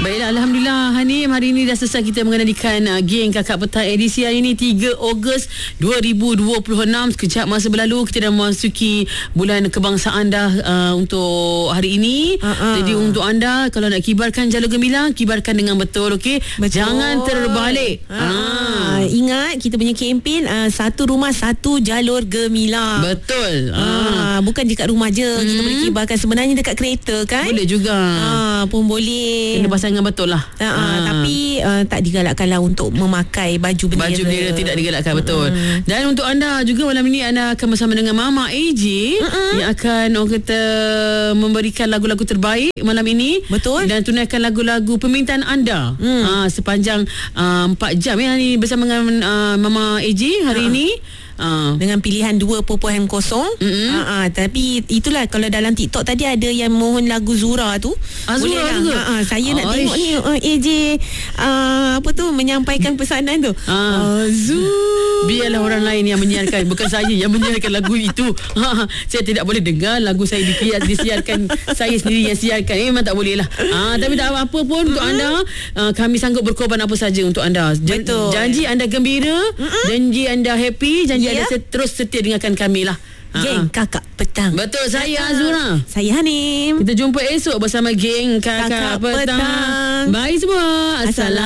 Baiklah, Alhamdulillah Hanim, hari ini dah selesai kita mengenalikan geng Kakak Petang edisi hari ini 3 Ogos 2026. Sekejap masa berlalu kita dah memasuki bulan kebangsaan dah untuk hari ini. Jadi untuk anda kalau nak kibarkan jalur gemilang, kibarkan dengan betul, okey? Jangan terbalik. Ingat kita punya kempen satu rumah satu jalur gemilang. Betul. Bukan dekat rumah je kita boleh kibarkan, sebenarnya dekat kereta kan? Boleh juga. Pun boleh. Kena pasang dengan betul lah. Tapi tak digalakkanlah untuk memakai baju bendera. Baju bendera tidak digalakkan, betul. Dan untuk anda juga malam ini anda akan bersama dengan Mama AJ yang akan orang kata memberikan lagu-lagu terbaik malam ini. Betul. Dan tunaikan lagu-lagu permintaan anda sepanjang 4 jam ya ni bersama dengan Mama AJ hari ini. Dengan pilihan 2.0. Tapi itulah, kalau dalam TikTok tadi ada yang mohon lagu Zura tu. Zura lah. juga. Saya nak tengok ni AJ apa tu menyampaikan pesanan tu. Biarlah orang lain yang menyiarkan, bukan saya yang menyiarkan lagu itu. Saya tidak boleh dengar lagu saya disiarkan. Saya sendiri yang siarkan. Memang tak boleh lah. Tapi tak apa pun untuk anda, kami sanggup berkorban apa saja untuk anda. Betul. Janji anda gembira, janji anda happy, janji anda terus setia dengarkan kami lah. Geng Kakak Petang. Betul, saya Azura. Saya Hanim. Kita jumpa esok bersama geng Kakak Petang. Bye semua. Assalamualaikum.